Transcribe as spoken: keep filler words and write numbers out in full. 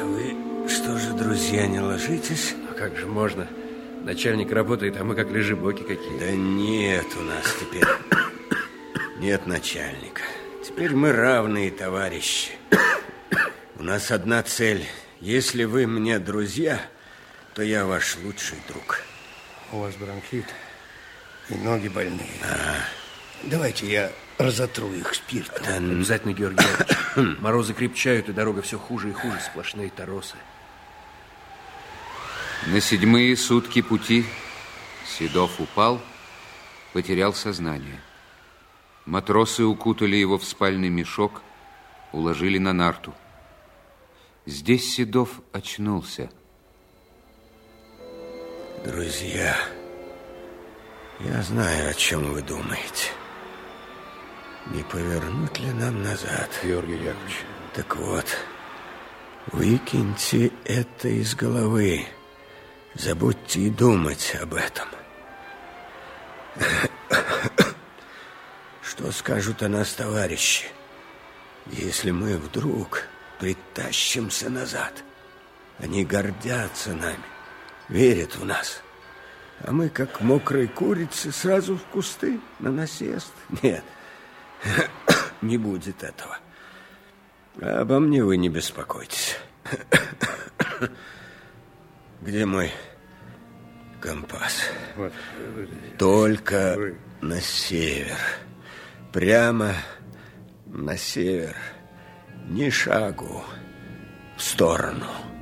Вы что же, друзья, не ложитесь? А как же можно? Начальник работает, а мы как лежебоки какие. Да нет у нас теперь. Нет начальника. Теперь мы равные товарищи. У нас одна цель. Если вы мне друзья, то я ваш лучший друг. У вас бронхит и ноги больные. А. Давайте я разотру их спиртом. Да, обязательно, Георгий Георгиевич. Морозы крепчают, и дорога все хуже и хуже. Сплошные торосы. На седьмые сутки пути Седов упал, потерял сознание. Матросы укутали его в спальный мешок, уложили на нарту. Здесь Седов очнулся. Друзья, я знаю, о чем вы думаете. Не повернуть ли нам назад? Георгий Яковлевич. Так вот, выкиньте это из головы. Забудьте и думать об этом. Что скажут о нас товарищи, если мы вдруг притащимся назад? Они гордятся нами, верят в нас. А мы, как мокрые курицы, сразу в кусты, на насест. Нет, не будет этого. А обо мне вы не беспокойтесь. Где мой компас? Вот. Только Вы... на север. Прямо на север. Ни шагу в сторону.